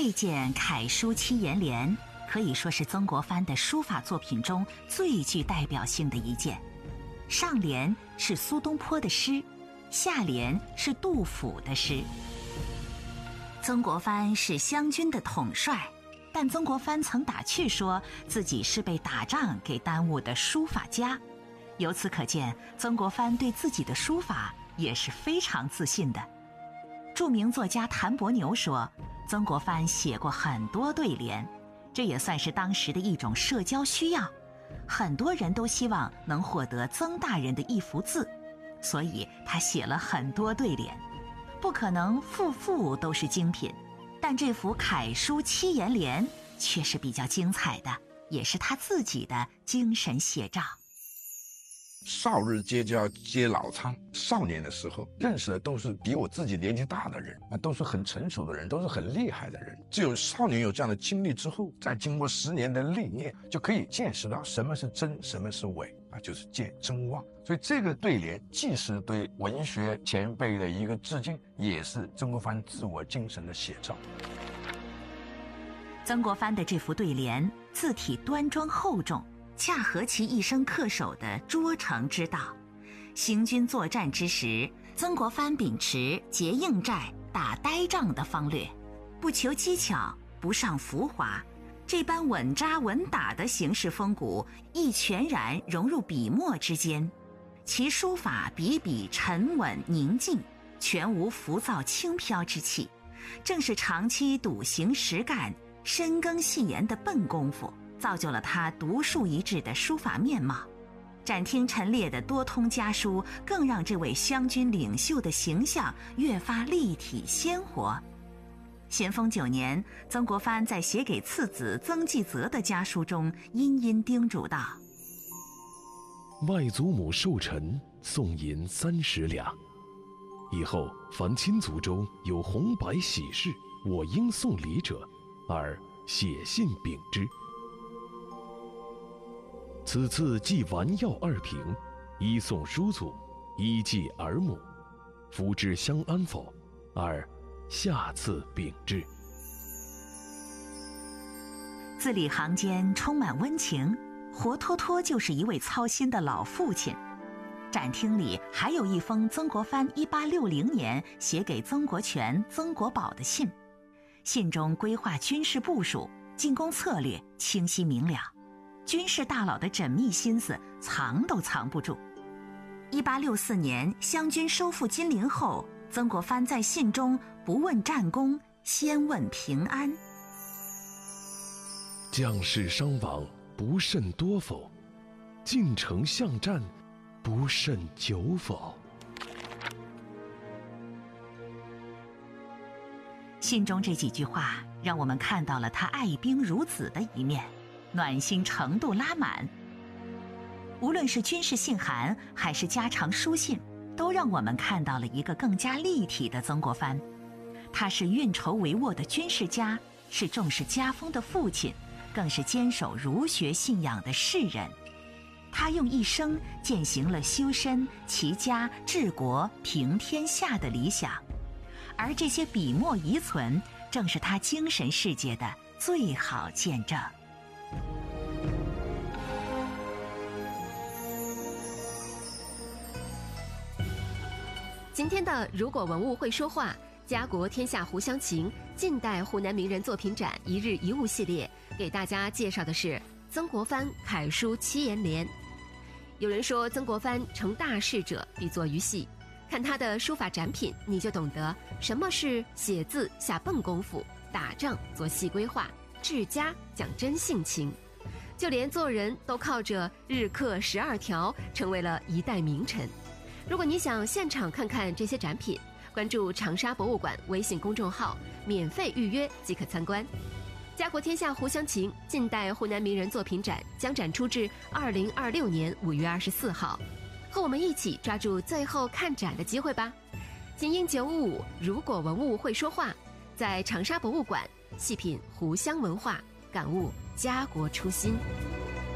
这件楷书七言联可以说是曾国藩的书法作品中最具代表性的一件。上联是苏东坡的诗，下联是杜甫的诗。曾国藩是湘军的统帅，但曾国藩曾打趣说自己是被打仗给耽误的书法家。由此可见，曾国藩对自己的书法也是非常自信的。著名作家谭伯牛说，曾国藩写过很多对联，这也算是当时的一种社交需要。很多人都希望能获得曾大人的一幅字，所以他写了很多对联。不可能幅幅都是精品，但这幅楷书七言联却是比较精彩的，也是他自己的精神写照。 少日结交皆老苍，少年的时候认识的都是比我自己年纪大的人，都是很成熟的人，都是很厉害的人。只有少年有这样的经历之后，再经过10年的历练，就可以见识到什么是真，什么是伪，就是见真忘。所以这个对联既是对文学前辈的一个致敬，也是曾国藩自我精神的写照。 曾国藩的这幅对联字体端庄厚重，恰合其一生恪守的拙诚之道。行军作战之时，曾国藩秉持结硬寨、打呆仗的方略，不求技巧，不上浮华，这般稳扎稳打的行事风骨亦全然融入笔墨之间。其书法笔笔沉稳宁静，全无浮躁轻飘之气，正是长期笃行实干、深耕细研的笨功夫，造就了他独树一帜的书法面貌。展厅陈列的多通家书，更让这位湘军领袖的形象越发立体鲜活。咸丰9年，曾国藩在写给次子曾纪泽的家书中殷殷叮嘱道： 外祖母寿辰，送银30两。以后凡亲族中有红白喜事，我应送礼者，而写信禀之。此次寄丸药2瓶，一送叔祖，一寄儿母。夫知相安否？而下次禀之。 字里行间充满温情，活脱脱就是一位操心的老父亲。展厅里还有一封曾国藩1860年写给曾国荃、曾国宝的信，信中规划军事部署、进攻策略清晰明了，军事大佬的缜密心思藏都藏不住。1864年湘军收复金陵后，曾国藩在信中不问战功，先问平安。 将士伤亡不甚多否？进城巷战不甚久否？ 信中这几句话让我们看到了他爱兵如子的一面，暖心程度拉满。无论是军事信函还是家常书信，都让我们看到了一个更加立体的曾国藩。他是运筹帷幄的军事家，是重视家风的父亲，更是坚守儒学信仰的士人。他用一生践行了修身、齐家、治国、平天下的理想，而这些笔墨遗存，正是他精神世界的最好见证。 今天的如果文物会说话，家国天下湖湘情近代湖南名人作品展一日一物系列，给大家介绍的是曾国藩楷书7言联。有人说曾国藩成大事者必作于细，看他的书法展品，你就懂得什么是写字下笨功夫，打仗做细规划，治家讲真性情。就连做人都靠着日课12条，成为了一代名臣。如果你想现场看看这些展品，关注长沙博物馆微信公众号，免费预约即可参观。家国天下湖湘情近代湖南名人作品展将展出至2026年5月24号，和我们一起抓住最后看展的机会吧。精英955，如果文物会说话，在长沙博物馆细品湖湘文化，感悟家国初心。